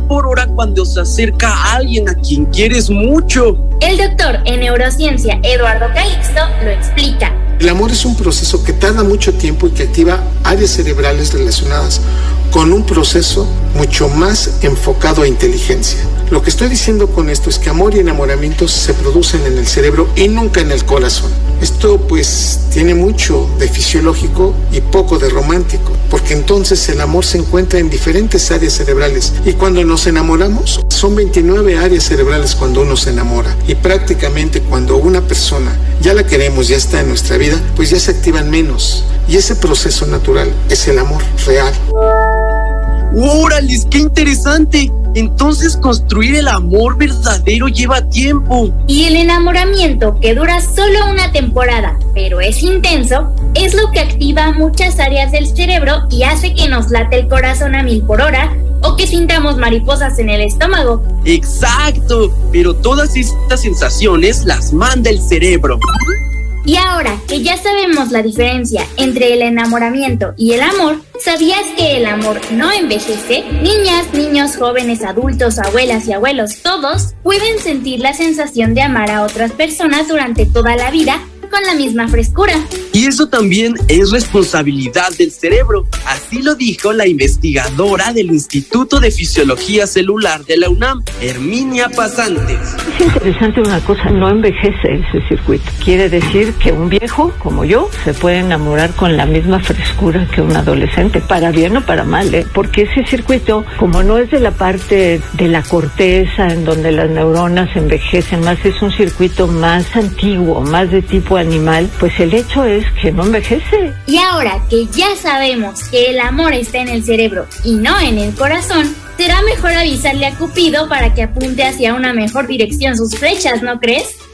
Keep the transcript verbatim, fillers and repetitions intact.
por hora cuando se acerca a alguien a quien quieres mucho. El doctor en neurociencia Eduardo Calixto lo explica. El amor es un proceso que tarda mucho tiempo y que activa áreas cerebrales relacionadas con un proceso mucho más enfocado a inteligencia. Lo que estoy diciendo con esto es que amor y enamoramiento se producen en el cerebro y nunca en el corazón. Esto pues tiene mucho de fisiológico y poco de romántico, porque entonces el amor se encuentra en diferentes áreas cerebrales y cuando nos enamoramos son veintinueve áreas cerebrales cuando uno se enamora y prácticamente cuando una persona ya la queremos, ya está en nuestra vida, pues ya se activan menos y ese proceso natural es el amor real. ¡Órale! ¡Qué interesante! Entonces construir el amor verdadero lleva tiempo. Y el enamoramiento, que dura solo una temporada, pero es intenso, es lo que activa muchas áreas del cerebro y hace que nos late el corazón a mil por hora o que sintamos mariposas en el estómago. ¡Exacto! Pero todas estas sensaciones las manda el cerebro. Y ahora que ya sabemos la diferencia entre el enamoramiento y el amor, ¿sabías que el amor no envejece? Niñas, niños, jóvenes, adultos, abuelas y abuelos, todos pueden sentir la sensación de amar a otras personas durante toda la vida con la misma frescura. Y eso también es responsabilidad del cerebro. Así lo dijo la investigadora del Instituto de Fisiología Celular de la UNAM, Herminia Pasantes. Es interesante una cosa, no envejece ese circuito. Quiere decir que un viejo, como yo, se puede enamorar con la misma frescura que un adolescente, para bien o para mal, ¿eh? Porque ese circuito, como no es de la parte de la corteza en donde las neuronas envejecen más, es un circuito más antiguo, más de tipo animal, pues el hecho es que no envejece. Y ahora que ya sabemos que el amor está en el cerebro y no en el corazón, será mejor avisarle a Cupido para que apunte hacia una mejor dirección sus flechas, ¿no crees?